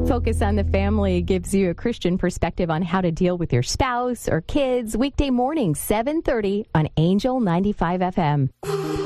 Focus on the Family gives you a Christian perspective on how to deal with your spouse or kids. Weekday mornings, 7:30 on Angel 95 FM.